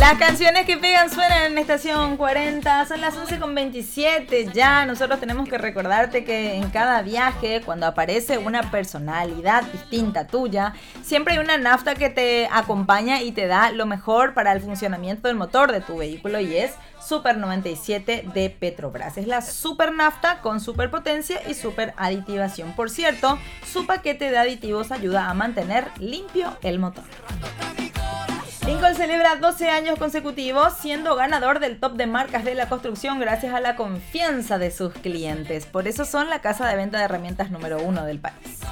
Las canciones que pegan suenan en Estación 40, son las 11:27 ya. Nosotros tenemos que recordarte que en cada viaje, cuando aparece una personalidad distinta tuya, siempre hay una nafta que te acompaña y te da lo mejor para el funcionamiento del motor de tu vehículo, y es Super 97 de Petrobras. Es la super nafta con super potencia y super aditivación. Por cierto, su paquete de aditivos ayuda a mantener limpio el motor. Lincoln celebra 12 años consecutivos siendo ganador del top de marcas de la construcción gracias a la confianza de sus clientes. Por eso son la casa de venta de herramientas número 1 del país.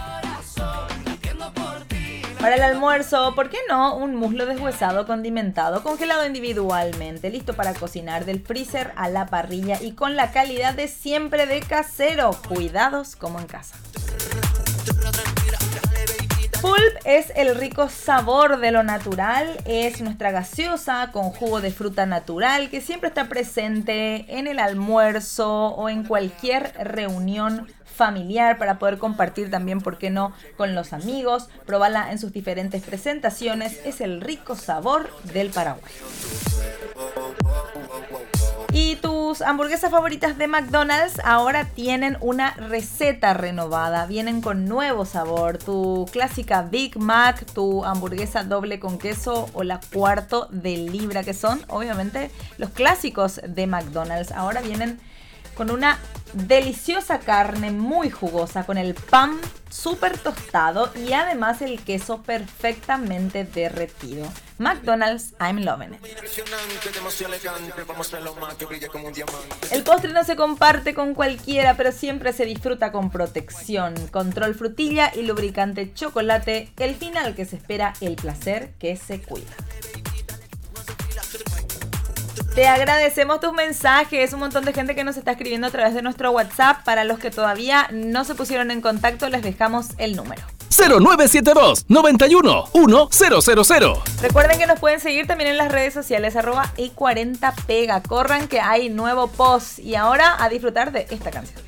Para el almuerzo, ¿por qué no? Un muslo deshuesado, condimentado, congelado individualmente, listo para cocinar del freezer a la parrilla y con la calidad de siempre de casero. Cuidados como en casa. Pulp es el rico sabor de lo natural, es nuestra gaseosa con jugo de fruta natural que siempre está presente en el almuerzo o en cualquier reunión familiar para poder compartir también, ¿por qué no?, con los amigos. Probala en sus diferentes presentaciones, es el rico sabor del Paraguay. Y tus hamburguesas favoritas de McDonald's ahora tienen una receta renovada. Vienen con nuevo sabor. Tu clásica Big Mac, tu hamburguesa doble con queso o la cuarto de libra, que son obviamente los clásicos de McDonald's. Ahora vienen con una deliciosa carne muy jugosa, con el pan súper tostado y además el queso perfectamente derretido. McDonald's, I'm loving it. El postre no se comparte con cualquiera, pero siempre se disfruta con protección. Control frutilla y lubricante chocolate. El final que se espera, el placer que se cuida. Te agradecemos tus mensajes, un montón de gente que nos está escribiendo a través de nuestro WhatsApp. Para los que todavía no se pusieron en contacto, les dejamos el número. 0972 91 1000. Recuerden que nos pueden seguir también en las redes sociales, @y40pega. Corran que hay nuevo post. Y ahora a disfrutar de esta canción.